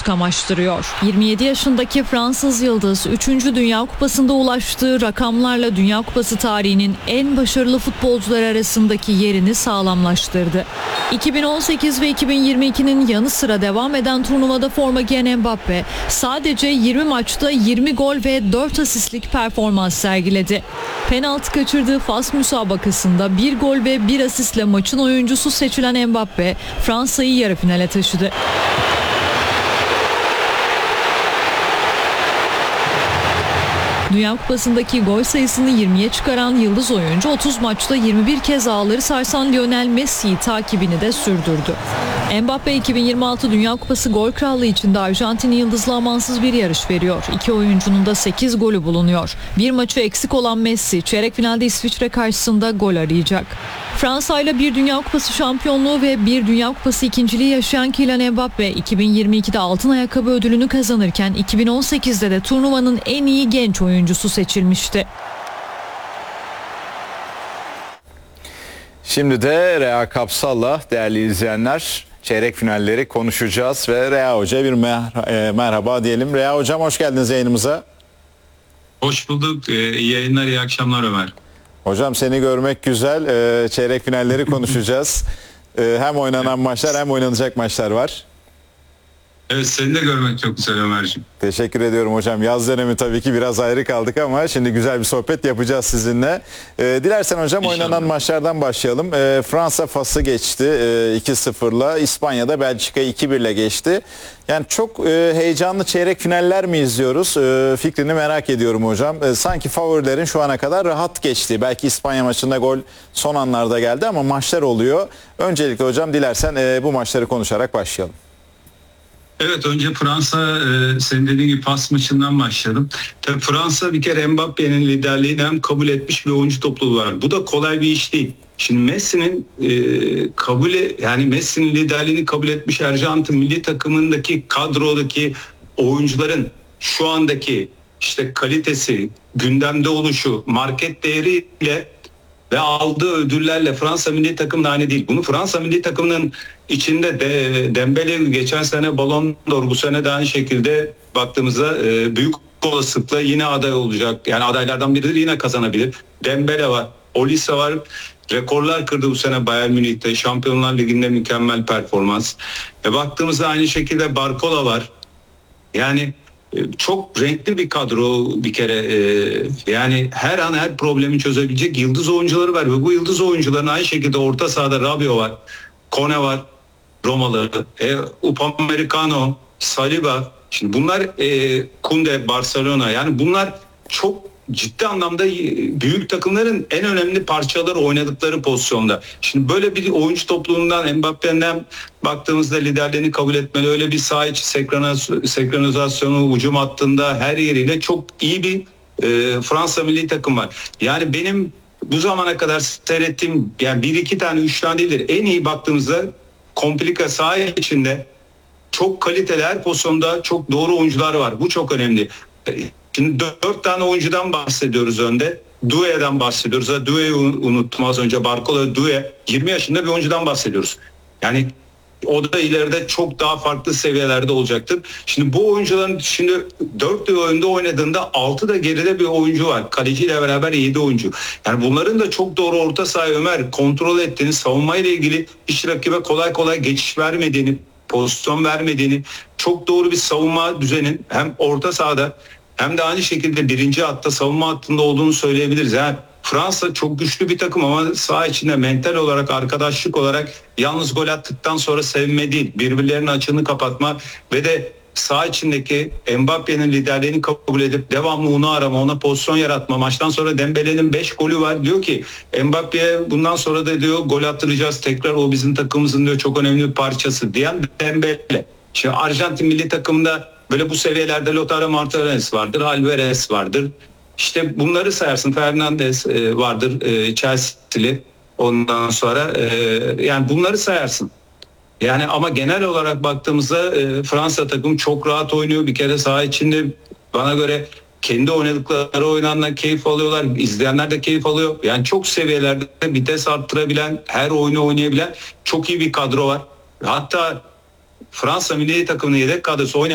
kamaştırıyor. 27 yaşındaki Fransız yıldız 3. Dünya Kupası'nda ulaştığı rakamlarla Dünya Kupası tarihinin en başarılı futbolcular arasındaki yerini sağlamlaştırdı. 2018 ve 2022'nin yanı sıra devam eden turnuvada forma giyen Mbappe sadece 20 maçta 20 gol ve 4 asistlik performans sergiledi. Penaltı kaçırdığı Fas müsabakasında 1 gol ve 1 asistle maçın oyuncusu seçilen Mbappe Fransa'yı yarı finale taşıdı. Dünya Kupası'ndaki gol sayısını 20'ye çıkaran yıldız oyuncu 30 maçta 21 kez ağları sarsan Lionel Messi'yi takibini de sürdürdü. Mbappe 2026 Dünya Kupası gol krallığı için de Arjantin yıldızla amansız bir yarış veriyor. İki oyuncunun da 8 golü bulunuyor. Bir maçı eksik olan Messi çeyrek finalde İsviçre karşısında gol arayacak. Fransa ile bir Dünya Kupası şampiyonluğu ve bir Dünya Kupası ikinciliği yaşayan Kylian Mbappe 2022'de altın ayakkabı ödülünü kazanırken 2018'de de turnuvanın en iyi genç oyuncusu seçilmişti. Şimdi de Rea Kapsal'la değerli izleyenler çeyrek finalleri konuşacağız ve Rea Hoca bir merhaba diyelim. Rea Hocam hoş geldiniz yayınımıza. Hoş bulduk. İyi yayınlar, iyi akşamlar Ömer. Hocam seni görmek güzel. Çeyrek finalleri konuşacağız. Hem oynanan maçlar hem oynanacak maçlar var. Evet, seni de görmek çok güzel Ömerciğim. Teşekkür ediyorum hocam. Yaz dönemi tabii ki biraz ayrı kaldık ama şimdi güzel bir sohbet yapacağız sizinle. Dilersen hocam İnşallah. Oynanan maçlardan başlayalım. Fransa Fas'ı geçti 2-0'la. İspanya'da Belçika'yı 2-1'le geçti. Yani çok heyecanlı çeyrek finaller mi izliyoruz? Fikrini merak ediyorum hocam. Sanki favorilerin şu ana kadar rahat geçti. Belki İspanya maçında gol son anlarda geldi ama maçlar oluyor. Öncelikle hocam dilersen bu maçları konuşarak başlayalım. Evet, önce Fransa senin dediğin gibi Fas maçından başlayalım. Tabii Fransa bir kere Mbappe'nin liderliğini hem kabul etmiş bir oyuncu topluluğu var. Bu da kolay bir iş değil. Şimdi Messi'nin Messi'nin liderliğini kabul etmiş Arjantin milli takımındaki kadrodaki oyuncuların şu andaki işte kalitesi, gündemde oluşu, market değeriyle ve aldığı ödüllerle Fransa milli takımı aynı değil. Bunu Fransa milli takımının içinde Dembele geçen sene Ballon d'Or, bu sene de aynı şekilde baktığımızda büyük olasılıkla yine aday olacak. Yani adaylardan biridir, yine kazanabilir. Dembele var, Olise var. Rekorlar kırdı bu sene Bayern Münih'te. Şampiyonlar Ligi'nde mükemmel performans. Baktığımızda aynı şekilde Barcola var. Yani çok renkli bir kadro bir kere. Yani her an her problemi çözebilecek yıldız oyuncuları var ve bu yıldız oyuncuların aynı şekilde orta sahada Rabiot var, Kone var, Romalı, Upamecano, Saliba. Şimdi bunlar Kunde, Barcelona, yani bunlar çok ciddi anlamda büyük takımların en önemli parçaları oynadıkları pozisyonda. Şimdi böyle bir oyuncu topluluğundan Mbappe'den baktığımızda liderliğini kabul etmeli. Öyle bir saha içi senkronizasyonu, hücum hattında her yeriyle çok iyi bir Fransa milli takım var. Yani benim bu zamana kadar seyrettiğim, yani 1-2 tane 3 tane değildir, en iyi baktığımızda komplika saha içinde çok kaliteli, her pozisyonda çok doğru oyuncular var. Bu çok önemli. Şimdi 4 tane oyuncudan bahsediyoruz önde. Doué'den bahsediyoruz. Doué'yi unuttum az önce. Barcola, Doué. 20 yaşında bir oyuncudan bahsediyoruz. Yani o da ileride çok daha farklı seviyelerde olacaktır. Şimdi bu oyuncuların şimdi 4 oyunda oynadığında 6 da geride bir oyuncu var. Kaleciyle beraber 7 oyuncu. Yani bunların da çok doğru orta sahayı Ömer kontrol ettiğini, savunmayla ilgili hiç rakibe kolay kolay geçiş vermediğini, pozisyon vermediğini, çok doğru bir savunma düzenin hem orta sahada hem de aynı şekilde birinci hatta savunma hattında olduğunu söyleyebiliriz. Yani Fransa çok güçlü bir takım ama saha içinde mental olarak, arkadaşlık olarak yalnız gol attıktan sonra sevinme değil, birbirlerinin açığını kapatma ve de saha içindeki Mbappe'nin liderliğini kabul edip devamlı onu arama, ona pozisyon yaratma. Maçtan sonra Dembele'nin 5 golü var. Diyor ki Mbappe'ye bundan sonra da diyor gol attıracağız. Tekrar o bizim takımımızın diyor çok önemli bir parçası diyen Dembele. Şimdi Arjantin milli takımında böyle bu seviyelerde Lautaro Martinez vardır, Alvarez vardır. İşte bunları sayarsın. Fernandes vardır, Chelsea'li. Ondan sonra yani bunları sayarsın. Yani ama genel olarak baktığımızda Fransa takım çok rahat oynuyor. Bir kere saha içinde bana göre kendi oynadıkları oyundan keyif alıyorlar. İzleyenler de keyif alıyor. Yani çok seviyelerde vites arttırabilen, her oyunu oynayabilen çok iyi bir kadro var. Hatta Fransa milli takımının yedek kadrosu oynayan